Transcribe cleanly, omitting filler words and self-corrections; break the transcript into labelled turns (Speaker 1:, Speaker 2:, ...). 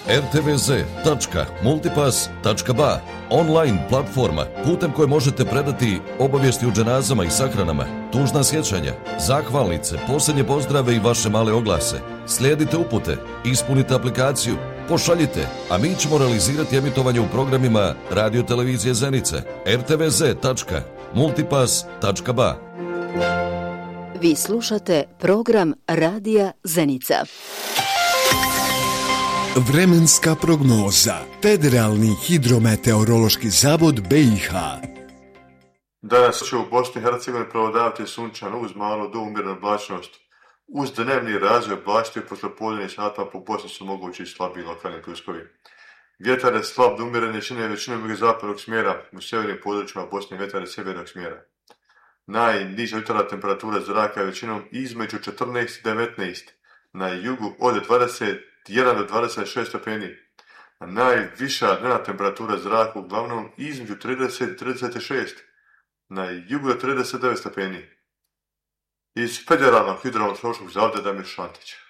Speaker 1: rtvz.multipass.ba, online platforma putem koje možete predati obavijesti o dženazama i sahranama, tužna sjećanja, zahvalnice, posljednje pozdrave i vaše male oglase. Slijedite upute, ispunite aplikaciju, pošaljite, a mi ćemo realizirati emitovanje u programima Radio Televizije Zenica, rtvz.multipass.ba.
Speaker 2: Vi slušate program Radija Zenica.
Speaker 3: Vremenska prognoza. Federalni hidrometeorološki zavod BiH.
Speaker 4: Danas će u Bosni i Hercegovini prevladavati sunčano uz malo do umjerenu oblačnost. Uz dnevni razvoj oblačnosti posle podnevnih sata po Bosni su mogući i slabiji lokalni pljuskovi. Vjetar je slab do umjerene čine većinom jugozapadnog smjera, u sjevernim područjima Bosne vjetar je sjevernog smjera. Najniža jutarnja temperatura zraka je većinom između 14 i 19, na jugu od 21 do 26 stepeni, a najviša dnevna temperatura zraka uglavnom između 30 i 36, na jugu je 39 stepeni. Iz Federalnog hidrometeorološkog zavoda Damir Šantić.